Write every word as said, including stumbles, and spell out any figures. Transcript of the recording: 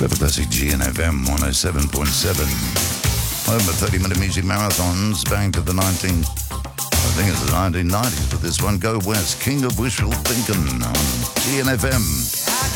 Clever Classic G N F M one oh seven point seven. Home of thirty-minute music marathons back to the nineteen, I think it's the nineteen nineties with this one. Go West, King of Wishful Thinking on G N F M.